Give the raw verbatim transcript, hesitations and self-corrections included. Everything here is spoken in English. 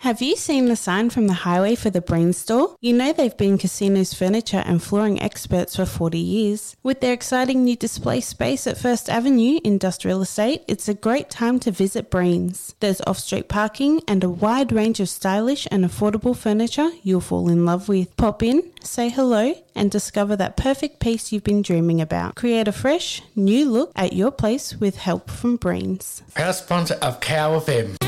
Have you seen the sign from the highway for the Breen store? You know they've been Casino's furniture and flooring experts for forty years. With their exciting new display space at First Avenue Industrial Estate, it's a great time to visit Breen's. There's off-street parking and a wide range of stylish and affordable furniture you'll fall in love with. Pop in, say hello, and discover that perfect piece you've been dreaming about. Create a fresh, new look at your place with help from Breen's. Proud sponsor of Cow F M.